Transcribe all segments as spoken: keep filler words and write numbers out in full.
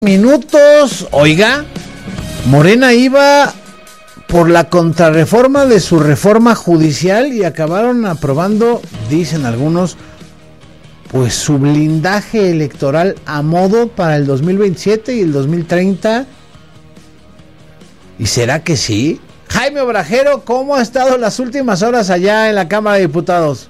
Minutos, oiga, Morena iba por la contrarreforma de su reforma judicial y acabaron aprobando, dicen algunos, pues su blindaje electoral a modo para el dos mil veintisiete y el dos mil treinta. ¿Y será que sí? Jaime Obrajero, ¿cómo ha estado las últimas horas allá en la Cámara de Diputados?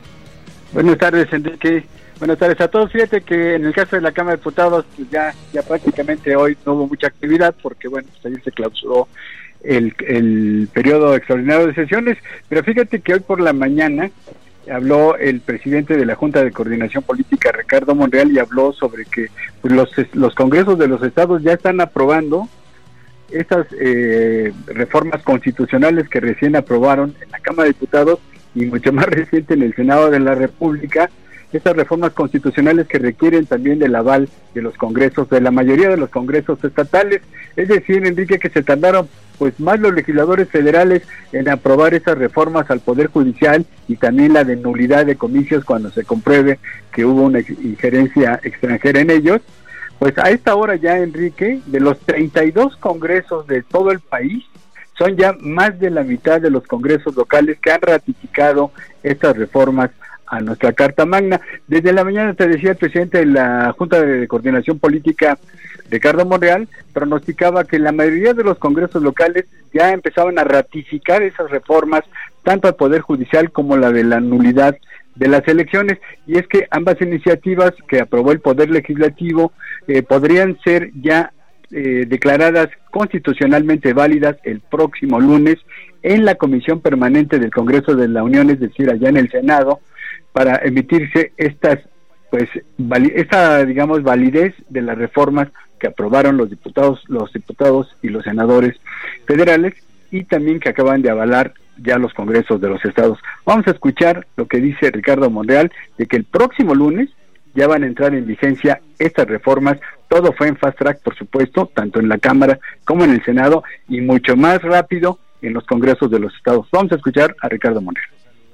Buenas tardes, Enrique. Buenas tardes a todos. Fíjate que en el caso de la Cámara de Diputados, pues ya, ya prácticamente hoy no hubo mucha actividad porque, bueno, pues ayer se clausuró el, el periodo extraordinario de sesiones, pero fíjate que hoy por la mañana habló el presidente de la Junta de Coordinación Política, Ricardo Monreal, y habló sobre que pues, los, los congresos de los estados ya están aprobando estas eh, reformas constitucionales que recién aprobaron en la Cámara de Diputados y mucho más reciente en el Senado de la República, estas reformas constitucionales que requieren también del aval de los congresos, de la mayoría de los congresos estatales. Es decir, Enrique, que se tardaron pues más los legisladores federales en aprobar esas reformas al Poder Judicial y también la de nulidad de comicios cuando se compruebe que hubo una injerencia extranjera en ellos. Pues a esta hora ya, Enrique, de los treinta y dos congresos de todo el país, son ya más de la mitad de los congresos locales que han ratificado estas reformas a nuestra Carta Magna. Desde la mañana te decía el presidente de la Junta de Coordinación Política, Ricardo Monreal, pronosticaba que la mayoría de los congresos locales ya empezaban a ratificar esas reformas, tanto al Poder Judicial como la de la nulidad de las elecciones, y es que ambas iniciativas que aprobó el Poder Legislativo eh, podrían ser ya eh, declaradas constitucionalmente válidas el próximo lunes en la Comisión Permanente del Congreso de la Unión, es decir, allá en el Senado, para emitirse estas, pues, vali- esta, digamos, validez de las reformas que aprobaron los diputados, los diputados y los senadores federales, y también que acaban de avalar ya los congresos de los estados. Vamos a escuchar lo que dice Ricardo Monreal, de que el próximo lunes ya van a entrar en vigencia estas reformas. Todo fue en fast track, por supuesto, tanto en la Cámara como en el Senado, y mucho más rápido en los congresos de los estados. Vamos a escuchar a Ricardo Monreal.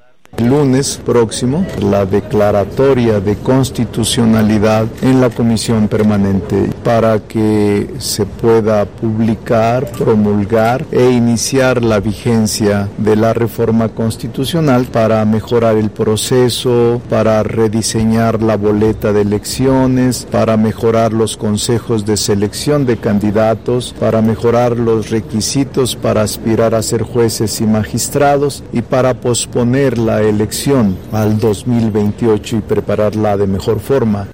El lunes próximo, la declaratoria de constitucionalidad en la Comisión Permanente para que se pueda publicar, promulgar e iniciar la vigencia de la reforma constitucional para mejorar el proceso, para rediseñar la boleta de elecciones, para mejorar los consejos de selección de candidatos, para mejorar los requisitos para aspirar a ser jueces y magistrados y para posponer la elección al dos mil veintiocho y prepararla de mejor forma.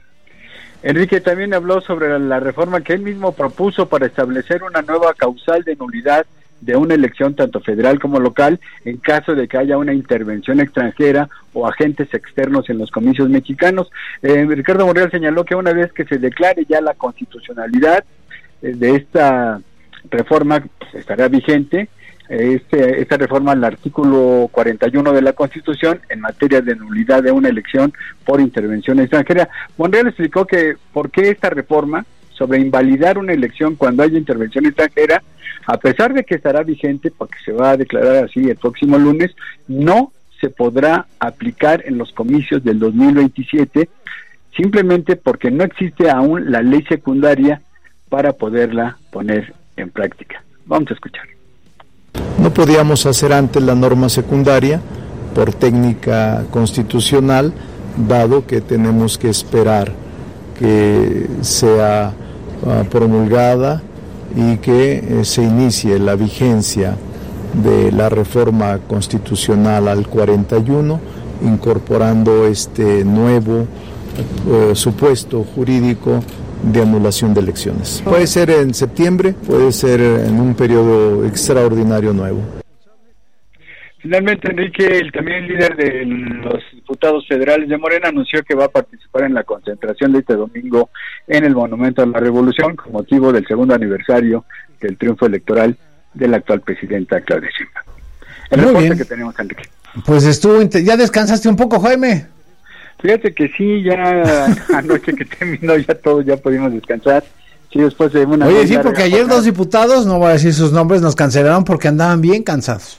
Enrique también habló sobre la reforma que él mismo propuso para establecer una nueva causal de nulidad de una elección tanto federal como local en caso de que haya una intervención extranjera o agentes externos en los comicios mexicanos. Eh, Ricardo Monreal señaló que una vez que se declare ya la constitucionalidad eh, de esta reforma, pues, estará vigente Este, esta reforma al artículo cuarenta y uno de la Constitución en materia de nulidad de una elección por intervención extranjera. Monreal explicó que por qué esta reforma sobre invalidar una elección cuando haya intervención extranjera, a pesar de que estará vigente porque se va a declarar así el próximo lunes, no se podrá aplicar en los comicios del dos mil veintisiete, simplemente porque no existe aún la ley secundaria para poderla poner en práctica. Vamos a escuchar. No podíamos hacer antes la norma secundaria por técnica constitucional, dado que tenemos que esperar que sea uh, promulgada y que eh, se inicie la vigencia de la reforma constitucional al cuarenta y uno, incorporando este nuevo uh, supuesto jurídico de anulación de elecciones. Puede ser en septiembre, puede ser en un periodo extraordinario nuevo. Finalmente, Enrique, el también líder de los diputados federales de Morena, anunció que va a participar en la concentración de este domingo en el Monumento a la Revolución con motivo del segundo aniversario del triunfo electoral de la actual presidenta Claudia Sheinbaum. El Muy reporte bien. que tenemos, Enrique. Pues estuvo, ¿ya descansaste un poco, Jaime? Fíjate que sí, ya anoche que terminó ya todos ya pudimos descansar. Sí, después de una Oye, sí, porque ayer dos diputados, no voy a decir sus nombres, nos cancelaron porque andaban bien cansados.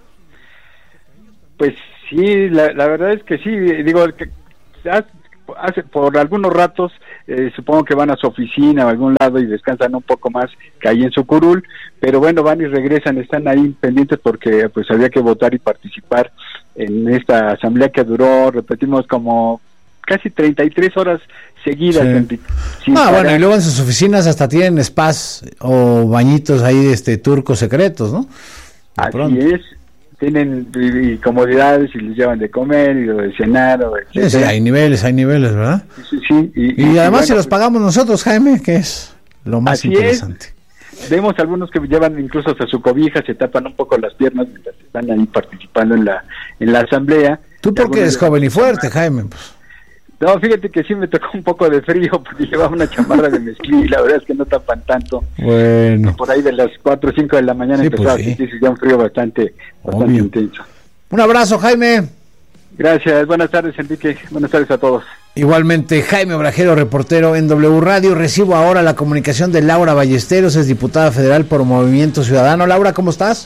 Pues sí, la, la verdad es que sí, digo, que hace, por algunos ratos eh, supongo que van a su oficina o a algún lado y descansan un poco más que ahí en su curul, pero bueno, van y regresan, están ahí pendientes porque pues había que votar y participar en esta asamblea que duró, repetimos, como casi treinta y tres horas seguidas. Sí. En, sin ah, bueno, y luego en sus oficinas hasta tienen spas o bañitos ahí, este, turcos secretos, ¿no? De Así pronto. es. Tienen y, y comodidades y les llevan de comer y de cenar. O sí, sí, hay niveles, hay niveles, ¿verdad? Sí, sí. Y, y, y además y bueno, si los pagamos nosotros, Jaime, que es lo más interesante. Es. Vemos algunos que llevan incluso hasta su cobija, se tapan un poco las piernas mientras están ahí participando en la en la asamblea. Tú porque eres joven y fuerte, Jaime, pues. No, fíjate que sí me tocó un poco de frío porque llevaba una chamarra de mezclilla y la verdad es que no tapan tanto. Bueno. Por ahí de las cuatro o cinco de la mañana sí, empezaba pues sí. a sentirse ya un frío bastante, bastante intenso. Un abrazo, Jaime. Gracias, buenas tardes, Enrique. Buenas tardes a todos. Igualmente, Jaime Obrajero, reportero en W Radio. Recibo ahora la comunicación de Laura Ballesteros, es diputada federal por Movimiento Ciudadano. Laura, ¿cómo estás?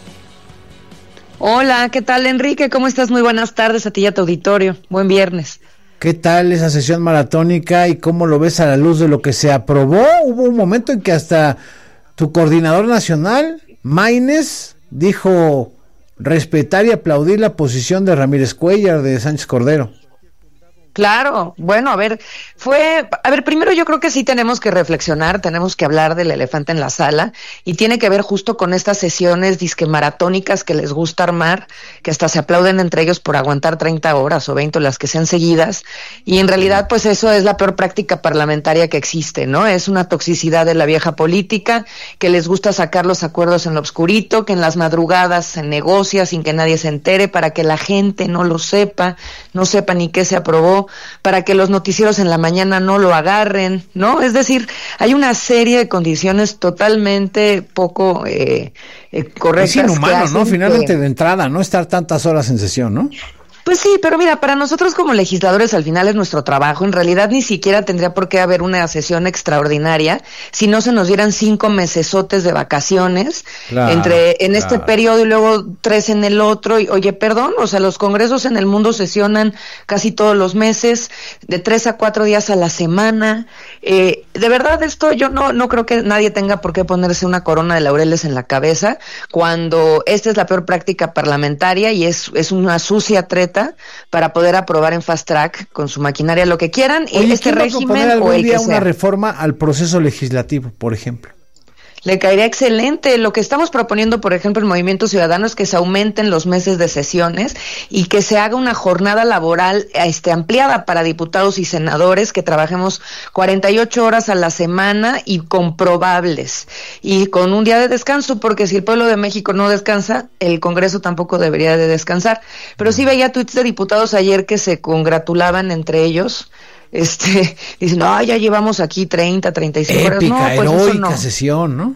Hola, ¿qué tal, Enrique? ¿Cómo estás? Muy buenas tardes a ti y a tu auditorio. Buen viernes. ¿Qué tal esa sesión maratónica y cómo lo ves a la luz de lo que se aprobó? Hubo un momento en que hasta tu coordinador nacional, Maínez, dijo respetar y aplaudir la posición de Ramírez Cuellar, de Sánchez Cordero. Claro, bueno, a ver, fue, a ver, primero yo creo que sí tenemos que reflexionar, tenemos que hablar del elefante en la sala y tiene que ver justo con estas sesiones disque maratónicas que les gusta armar, que hasta se aplauden entre ellos por aguantar treinta horas o veinte, las que sean seguidas, y en realidad pues eso es la peor práctica parlamentaria que existe, ¿no? Es una toxicidad de la vieja política, que les gusta sacar los acuerdos en lo obscurito, que en las madrugadas se negocia sin que nadie se entere para que la gente no lo sepa, no sepa ni qué se aprobó, para que los noticieros en la mañana no lo agarren, ¿no? Es decir, hay una serie de condiciones totalmente poco eh, eh, correctas. Es inhumano, ¿no? Finalmente que... de entrada, ¿no? Estar tantas horas en sesión, ¿no? Pues sí, pero mira, para nosotros como legisladores al final es nuestro trabajo. En realidad ni siquiera tendría por qué haber una sesión extraordinaria si no se nos dieran cinco mesesotes de vacaciones claro, entre en claro. este periodo y luego tres en el otro. Y, oye, perdón, o sea, los congresos en el mundo sesionan casi todos los meses, de tres a cuatro días a la semana. Eh, de verdad esto yo no no creo que nadie tenga por qué ponerse una corona de laureles en la cabeza cuando esta es la peor práctica parlamentaria y es es una sucia treta para poder aprobar en fast track con su maquinaria lo que quieran. Oye, este régimen algún o el día que una sea. reforma al proceso legislativo, por ejemplo. Le caería excelente. Lo que estamos proponiendo, por ejemplo, el Movimiento Ciudadano es que se aumenten los meses de sesiones y que se haga una jornada laboral este, ampliada para diputados y senadores, que trabajemos cuarenta y ocho horas a la semana y comprobables y con un día de descanso, porque si el pueblo de México no descansa, el Congreso tampoco debería de descansar. Pero sí veía tweets de diputados ayer que se congratulaban entre ellos. Este, dicen, no, ya llevamos aquí treinta, treinta y cinco horas. No, pues heroica eso no. sesión, ¿no?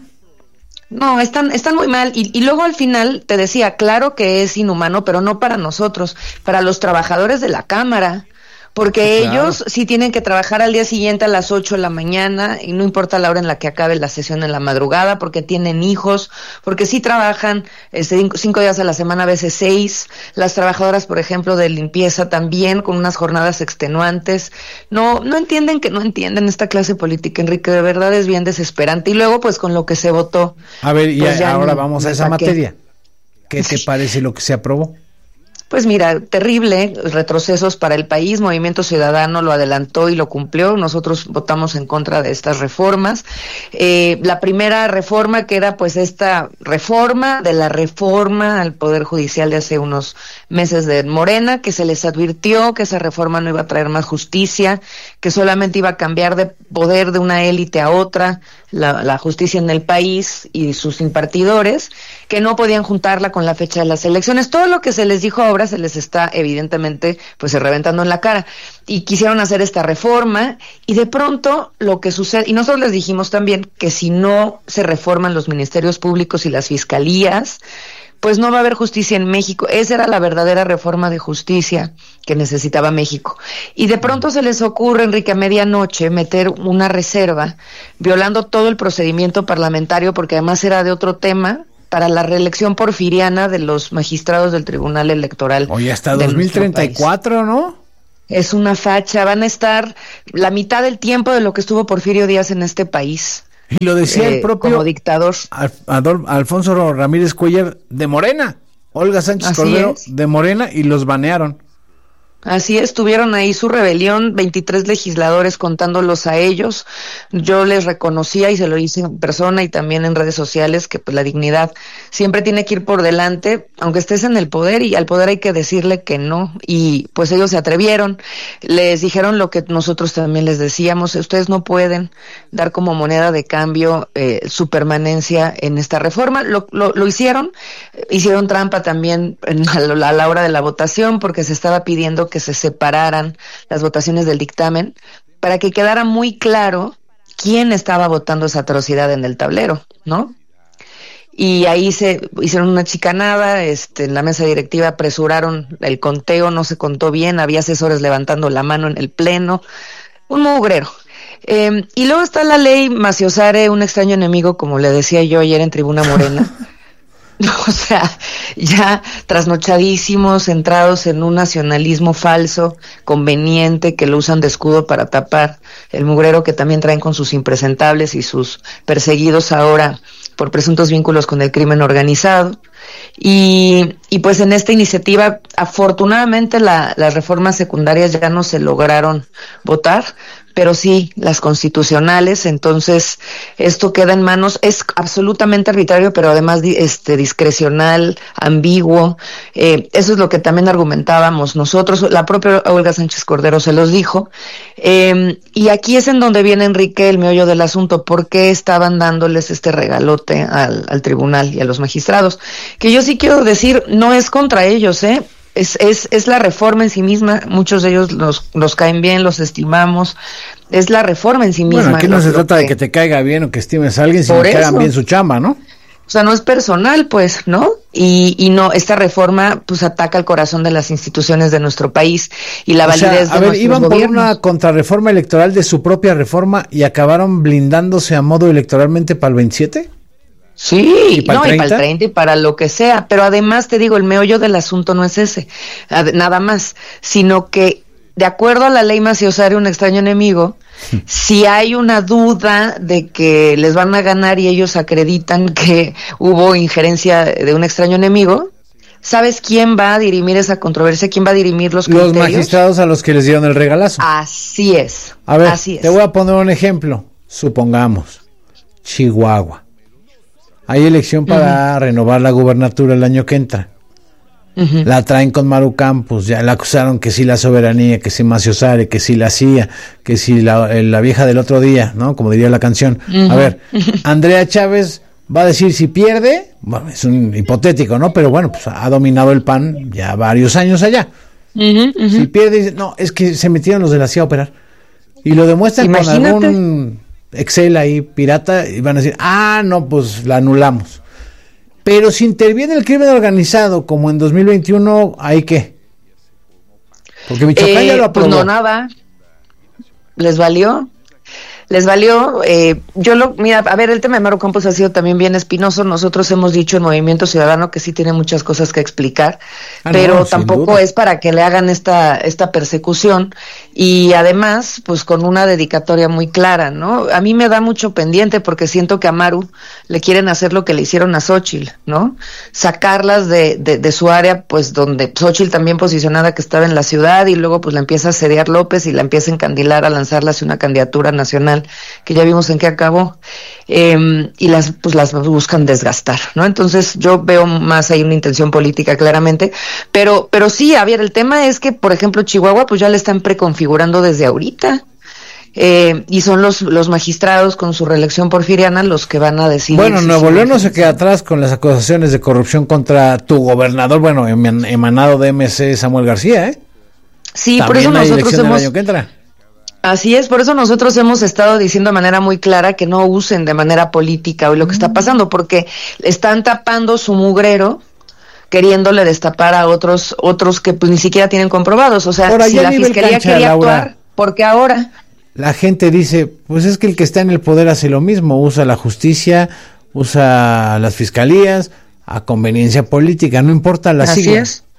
No, están, están muy mal. Y, y luego al final te decía, claro que es inhumano, pero no para nosotros, para los trabajadores de la Cámara. Porque sí, claro. ellos sí tienen que trabajar al día siguiente a las ocho de la mañana y no importa la hora en la que acabe la sesión en la madrugada, porque tienen hijos, porque sí trabajan este, cinco, cinco días a la semana, a veces seis. Las trabajadoras, por ejemplo, de limpieza también, con unas jornadas extenuantes. No, no entienden que no entienden esta clase política, Enrique, de verdad es bien desesperante. Y luego, pues, con lo que se votó. A ver, y pues, ahora no, vamos a esa saqué. materia. ¿Qué te parece lo que se aprobó? Pues mira, terrible, retrocesos para el país. Movimiento Ciudadano lo adelantó y lo cumplió. Nosotros votamos en contra de estas reformas. Eh, la primera reforma, que era pues esta reforma de la reforma al Poder Judicial de hace unos meses de Morena, que se les advirtió que esa reforma no iba a traer más justicia, que solamente iba a cambiar de poder de una élite a otra, la, la justicia en el país y sus impartidores, que no podían juntarla con la fecha de las elecciones. Todo lo que se les dijo ahora se les está evidentemente pues reventando en la cara, y quisieron hacer esta reforma y de pronto lo que sucede, y nosotros les dijimos también que si no se reforman los ministerios públicos y las fiscalías, pues no va a haber justicia en México. Esa era la verdadera reforma de justicia que necesitaba México. Y de pronto se les ocurre, Enrique, a medianoche meter una reserva, violando todo el procedimiento parlamentario, porque además era de otro tema, para la reelección porfiriana de los magistrados del Tribunal Electoral. Oye, hasta dos mil treinta y cuatro, ¿no? Es una facha, van a estar la mitad del tiempo de lo que estuvo Porfirio Díaz en este país. Y lo decía eh, el propio como dictador. Al, Adol, Alfonso Ramírez Cuellar de Morena, Olga Sánchez Así Cordero es. de Morena, y los banearon. Así es, tuvieron ahí su rebelión, veintitrés legisladores contándolos a ellos. Yo les reconocía y se lo hice en persona y también en redes sociales que pues la dignidad siempre tiene que ir por delante, aunque estés en el poder, y al poder hay que decirle que no. Y pues ellos se atrevieron, les dijeron lo que nosotros también les decíamos: ustedes no pueden dar como moneda de cambio eh, su permanencia en esta reforma. Lo, lo, lo hicieron, hicieron trampa también en, a la hora de la votación, porque se estaba pidiendo que se separaran las votaciones del dictamen para que quedara muy claro quién estaba votando esa atrocidad en el tablero, ¿no? Y ahí se hicieron una chicanada, este, en la mesa directiva apresuraron el conteo, no se contó bien, había asesores levantando la mano en el pleno, un mugrero. Eh, y luego está la ley Maciosare, un extraño enemigo, como le decía yo ayer en Tribuna Morena. O sea, ya trasnochadísimos, centrados en un nacionalismo falso, conveniente, que lo usan de escudo para tapar el mugrero que también traen con sus impresentables y sus perseguidos ahora por presuntos vínculos con el crimen organizado. Y, y pues en esta iniciativa, afortunadamente la, las reformas secundarias ya no se lograron votar, pero sí las constitucionales. Entonces esto queda en manos, es absolutamente arbitrario, pero además este discrecional, ambiguo. Eh, eso es lo que también argumentábamos nosotros, la propia Olga Sánchez Cordero se los dijo. Eh, y aquí es en donde viene, Enrique, el meollo del asunto: ¿por qué estaban dándoles este regalote al, al tribunal y a los magistrados? Que yo sí quiero decir, no es contra ellos, ¿eh? Es, es, es la reforma en sí misma. Muchos de ellos los, los caen bien, los estimamos. Es la reforma en sí misma. Bueno, aquí no lo, se lo trata que... de que te caiga bien o que estimes a alguien, sino que hagan bien su chamba, ¿no? O sea, no es personal, pues, ¿no? Y, y no, esta reforma, pues, ataca el corazón de las instituciones de nuestro país y la o validez sea, a de ver, iban gobiernos. por una contrarreforma electoral de su propia reforma y acabaron blindándose a modo electoralmente para el veintisiete. Sí, ¿Y para no, el y para el treinta y para lo que sea, pero además te digo, el meollo del asunto no es ese, nada más, sino que de acuerdo a la ley Maciosare, un extraño enemigo, sí. Si hay una duda de que les van a ganar y ellos acreditan que hubo injerencia de un extraño enemigo, ¿sabes quién va a dirimir esa controversia? ¿Quién va a dirimir los criterios? Los magistrados a los que les dieron el regalazo. Así es. A ver, así es. Te voy a poner un ejemplo. Supongamos, Chihuahua. Hay elección para uh-huh. renovar la gubernatura el año que entra. Uh-huh. La traen con Maru Campos, ya la acusaron que sí la soberanía, que sí Maciosare, que sí la C I A, que sí la, la vieja del otro día, ¿no? Como diría la canción. Uh-huh. A ver, Andrea Chávez va a decir si pierde, bueno, es un hipotético, ¿no? Pero bueno, pues ha dominado el P A N ya varios años allá. Uh-huh, uh-huh. Si pierde, dice, no, es que se metieron los de la C I A a operar. Y lo demuestran Imagínate. con algún Excel ahí pirata y van a decir, ah, no, pues la anulamos. Pero si interviene el crimen organizado como en dos mil veintiuno, ¿hay qué? Porque Michoacán eh, ya lo aprobó. Pues no, nada. ¿Les valió? Les valió, eh, yo lo, mira, a ver, el tema de Maru Campos ha sido también bien espinoso. Nosotros hemos dicho en Movimiento Ciudadano que sí tiene muchas cosas que explicar, ah, pero no, tampoco es para que le hagan esta, esta persecución, y además, pues con una dedicatoria muy clara, ¿no? A mí me da mucho pendiente porque siento que a Maru le quieren hacer lo que le hicieron a Xóchitl, ¿no? Sacarlas de, de, de su área, pues donde Xóchitl también posicionada que estaba en la ciudad, y luego pues la empieza a asediar López y la empieza a encandilar a lanzarla hacia una candidatura nacional que ya vimos en qué acabó, eh, y las pues las buscan desgastar, ¿no? Entonces yo veo más ahí una intención política claramente, pero pero sí, a ver, el tema es que, por ejemplo, Chihuahua pues ya le están preconfigurando desde ahorita, eh, y son los los magistrados con su reelección porfiriana los que van a decidir. Bueno, si Nuevo León no se queda atrás con las acusaciones de corrupción contra tu gobernador, bueno, emanado de M C Samuel García, ¿eh? Sí, También por eso nosotros el hemos... año que entra. Así es, por eso nosotros hemos estado diciendo de manera muy clara que no usen de manera política hoy lo que está pasando, porque están tapando su mugrero, queriéndole destapar a otros otros que pues ni siquiera tienen comprobados. O sea, ahora, si la fiscalía cancha, quería Laura, actuar, ¿por qué ahora? La gente dice, pues es que el que está en el poder hace lo mismo, usa la justicia, usa las fiscalías a conveniencia política, no importa la sigla. Así es.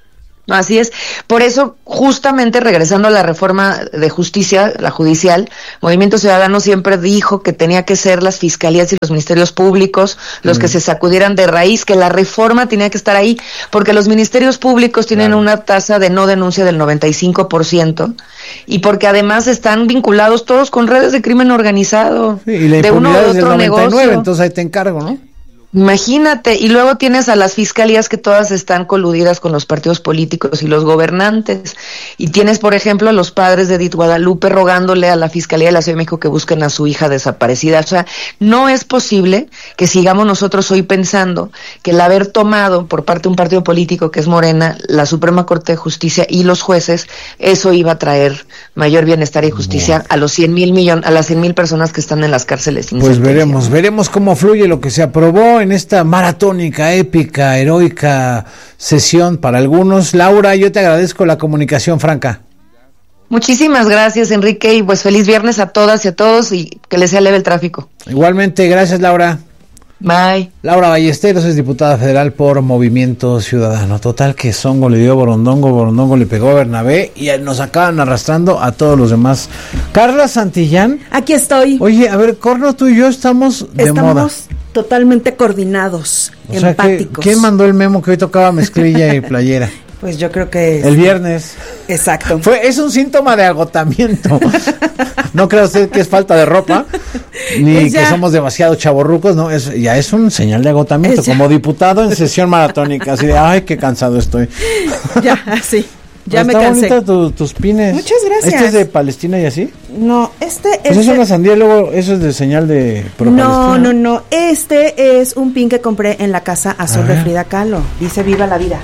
Así es. Por eso, justamente regresando a la reforma de justicia, la judicial, Movimiento Ciudadano siempre dijo que tenía que ser las fiscalías y los ministerios públicos los mm. que se sacudieran de raíz, que la reforma tenía que estar ahí, porque los ministerios públicos tienen claro. una tasa de no denuncia del noventa y cinco por ciento y porque además están vinculados todos con redes de crimen organizado, sí, y la de uno u otro es del noventa y nueve, negocio. Entonces ahí te encargo, ¿no? Imagínate, y luego tienes a las fiscalías que todas están coludidas con los partidos políticos y los gobernantes, y tienes, por ejemplo, a los padres de Edith Guadalupe rogándole a la Fiscalía de la Ciudad de México que busquen a su hija desaparecida. O sea, no es posible que sigamos nosotros hoy pensando que el haber tomado por parte de un partido político que es Morena, la Suprema Corte de Justicia y los jueces, eso iba a traer mayor bienestar y justicia bueno. a los cien mil millones, a las cien mil personas que están en las cárceles. Pues veremos, veremos cómo fluye lo que se aprobó en esta maratónica, épica, heroica sesión para algunos. Laura, yo te agradezco la comunicación franca. Muchísimas gracias, Enrique, y pues feliz viernes a todas y a todos y que les sea leve el tráfico. Igualmente, gracias, Laura. Bye. Laura Ballesteros es diputada federal por Movimiento Ciudadano. Total que Songo le dio borondongo, borondongo le pegó a Bernabé y nos acaban arrastrando a todos los demás. Carla Santillán. Aquí estoy. Oye, a ver, Corno, tú y yo estamos de estamos moda. Totalmente coordinados, o sea, empáticos. ¿Quién mandó el memo que hoy tocaba mezclilla y playera? Pues yo creo que... El viernes. Exacto. Fue, es un síntoma de agotamiento. No crea usted que es falta de ropa, ni que somos demasiado chavorrucos, no, es, ya es un señal de agotamiento, como diputado en sesión maratónica, así de, ay, qué cansado estoy. Ya, así, ya me cansé. Está bonito tu, tus pines. Muchas gracias. ¿Este es de Palestina y así? No, este es... Pues es de... una sandía, luego eso es de señal de pro No, Palestina. no, no, este es un pin que compré en la casa azul de Frida Kahlo, dice viva la vida.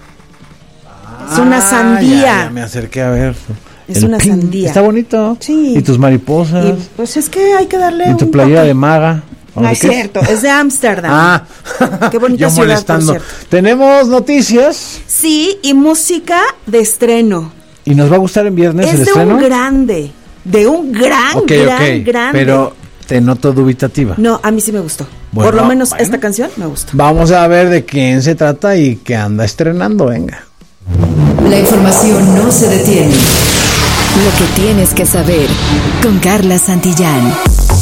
Es una sandía. Ya, ya me acerqué a ver. Es el una pin. sandía. Está bonito. Sí. Y tus mariposas. Y, pues es que hay que darle. Y tu un playera toque. de maga. No es cierto, es? es de Ámsterdam. Ah, qué bonita yo ciudad, molestando. por cierto. Tenemos noticias. Sí, y música de estreno. ¿Y nos va a gustar en viernes es el de estreno? un grande, de un gran, okay, gran, okay. grande. Pero te noto dubitativa. No, a mí sí me gustó. Bueno, por lo menos bueno. esta canción me gustó. Vamos a ver de quién se trata y qué anda estrenando, venga. La información no se detiene. Lo que tienes que saber con Carla Santillán.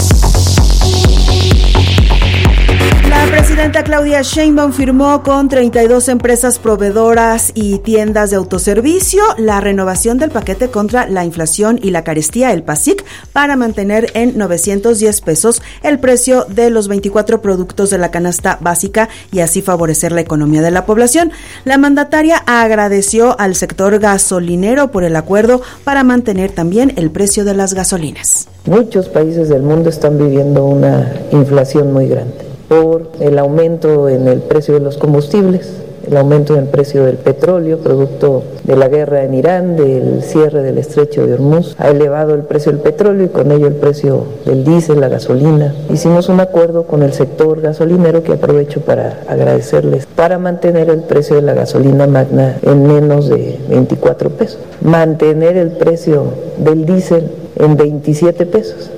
La presidenta Claudia Sheinbaum firmó con treinta y dos empresas proveedoras y tiendas de autoservicio la renovación del paquete contra la inflación y la carestía, el PASIC, para mantener en novecientos diez pesos el precio de los veinticuatro productos de la canasta básica y así favorecer la economía de la población. La mandataria agradeció al sector gasolinero por el acuerdo para mantener también el precio de las gasolinas. Muchos países del mundo están viviendo una inflación muy grande por el aumento en el precio de los combustibles, el aumento en el precio del petróleo, producto de la guerra en Irán, del cierre del estrecho de Hormuz, ha elevado el precio del petróleo y con ello el precio del diésel, la gasolina. Hicimos un acuerdo con el sector gasolinero que aprovecho para agradecerles, para mantener el precio de la gasolina magna en menos de veinticuatro pesos, mantener el precio del diésel en veintisiete pesos.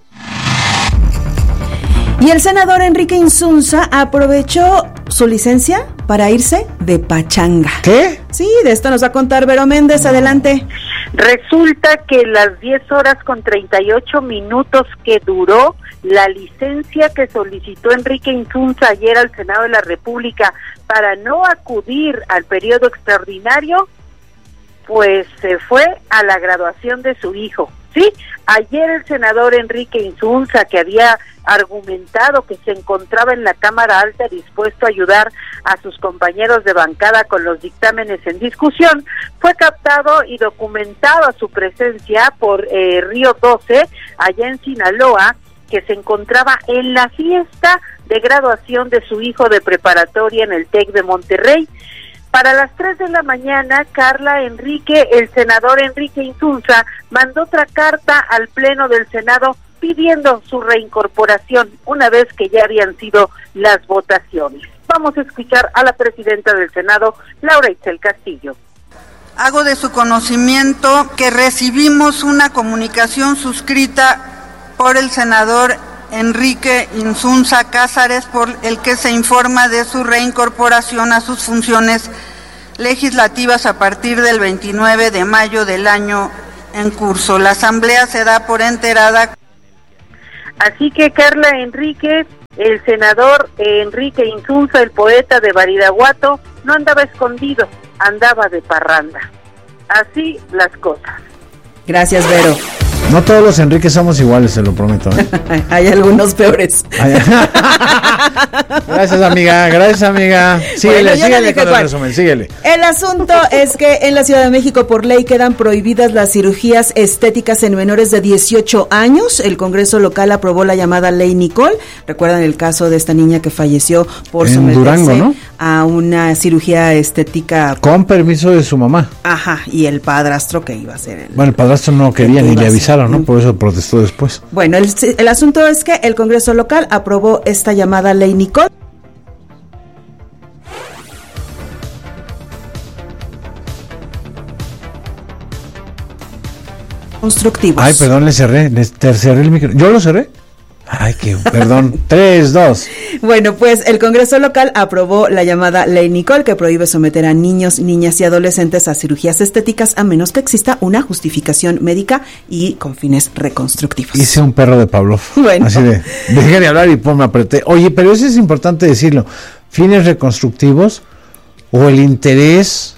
Y el senador Enrique Insunza aprovechó su licencia para irse de pachanga. ¿Qué? Sí, de esto nos va a contar Vero Méndez, adelante. Resulta que las diez horas con treinta y ocho minutos que duró la licencia que solicitó Enrique Insunza ayer al Senado de la República para no acudir al periodo extraordinario, pues se fue a la graduación de su hijo. Sí, ayer el senador Enrique Insunza, que había argumentado que se encontraba en la Cámara Alta dispuesto a ayudar a sus compañeros de bancada con los dictámenes en discusión, fue captado y documentado a su presencia por eh, Río doce, allá en Sinaloa, que se encontraba en la fiesta de graduación de su hijo de preparatoria en el TEC de Monterrey. Para las tres de la mañana, Carla Enrique, el senador Enrique Insunza, mandó otra carta al Pleno del Senado pidiendo su reincorporación una vez que ya habían sido las votaciones. Vamos a escuchar a la presidenta del Senado, Laura Itzel Castillo. Hago de su conocimiento que recibimos una comunicación suscrita por el senador Enrique Insunza Cázares, por el que se informa de su reincorporación a sus funciones legislativas a partir del veintinueve de mayo del año en curso. La asamblea se da por enterada. Así que Carla Enríquez, el senador Enrique Insunza, el poeta de Badiraguato, no andaba escondido, andaba de parranda. Así las cosas. Gracias, Vero. No todos los Enriques somos iguales, se lo prometo, ¿eh? Hay algunos peores. Gracias, amiga, gracias, amiga. Síguele, Bueno, síguele con el cuál. resumen, síguele. El asunto es que en la Ciudad de México por ley quedan prohibidas las cirugías estéticas en menores de dieciocho años. El Congreso local aprobó la llamada Ley Nicole. Recuerdan el caso de esta niña que falleció por En someterse Durango, ¿no? a una cirugía estética. Con permiso de su mamá. Ajá, y el padrastro que iba a ser el... Bueno, el padrastro no quería ni le avisaron, ¿no? Por eso protestó después. Bueno, el, el asunto es que el Congreso local aprobó esta llamada Ley Nicole. Constructivos. Ay, perdón, le cerré, le cerré el micro. ¿Yo lo cerré? Ay, qué, perdón. Tres, dos. Bueno, pues el Congreso local aprobó la llamada Ley Nicole, que prohíbe someter a niños, niñas y adolescentes a cirugías estéticas a menos que exista una justificación médica y con fines reconstructivos. Hice un perro de Pavlov. Bueno. Así de, dejé de hablar y pum, me apreté. Oye, pero eso es importante decirlo. Fines reconstructivos o el interés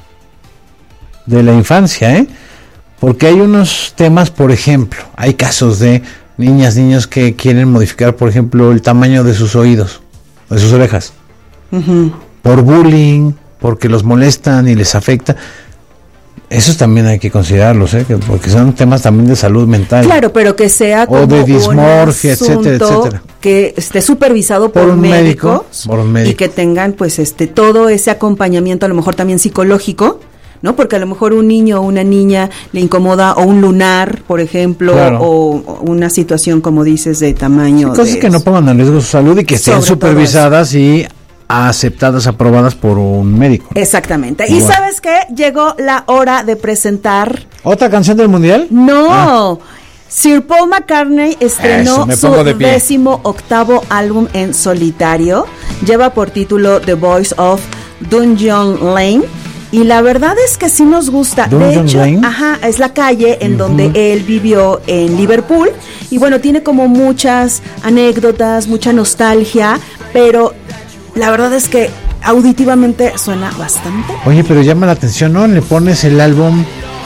de la infancia, ¿eh? Porque hay unos temas, por ejemplo, hay casos de niñas, niños que quieren modificar, por ejemplo, el tamaño de sus oídos, de sus orejas, uh-huh. por bullying, porque los molestan y les afecta. Esos también hay que considerarlos, ¿eh? Porque son temas también de salud mental. Claro, pero que sea como o de dismorfia, un etcétera, etcétera. Que esté supervisado por, por un médicos, médico, por un médico y que tengan, pues, este todo ese acompañamiento, a lo mejor también psicológico, ¿no? Porque a lo mejor un niño o una niña le incomoda o un lunar, por ejemplo, claro. o, o una situación, como dices, de tamaño. Sí, cosas de, que no pongan en riesgo su salud y que estén supervisadas y aceptadas, aprobadas por un médico. Exactamente. Igual. ¿Y sabes qué? Llegó la hora de presentar... ¿Otra canción del Mundial? No. Ah. Sir Paul McCartney estrenó Eso, su de décimo octavo álbum en solitario. Lleva por título The Voice of Dungeon Lane. Y la verdad es que sí nos gusta. Dungeon de hecho, Lane. ajá, es la calle en uh-huh. donde él vivió en Liverpool. Y bueno, tiene como muchas anécdotas, mucha nostalgia, pero la verdad es que auditivamente suena bastante. Oye, pero llama la atención, ¿no? Le pones el álbum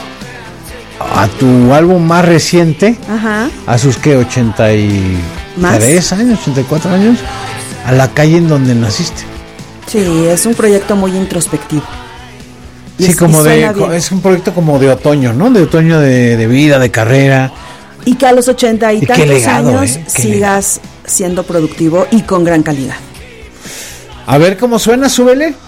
a tu álbum más reciente, ajá. a sus que ochenta y tres años, ochenta y cuatro años, a la calle en donde naciste. Sí, es un proyecto muy introspectivo. Sí, es, como de, es un proyecto como de otoño, ¿no? De otoño de, de vida, de carrera. Y que a los ochenta y, y tantos legado, años ¿eh? sigas legado. siendo productivo y con gran calidad. A ver cómo suena, súbele.